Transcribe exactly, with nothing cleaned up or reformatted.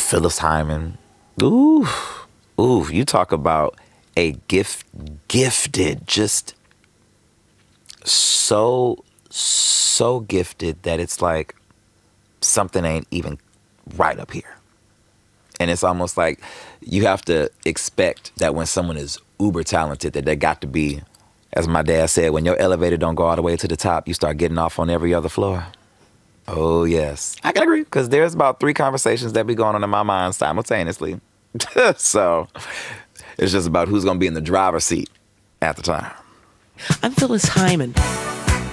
Phyllis Hyman. Ooh, ooh, you talk about a gift, gifted, just so, so gifted that it's like something ain't even right up here. And it's almost like you have to expect that when someone is uber talented, that they got to be, as my dad said, when your elevator don't go all the way to the top, you start getting off on every other floor. Oh, yes. I can agree, because there's about three conversations that be going on in my mind simultaneously. So it's just about who's going to be in the driver's seat at the time. I'm Phyllis Hyman.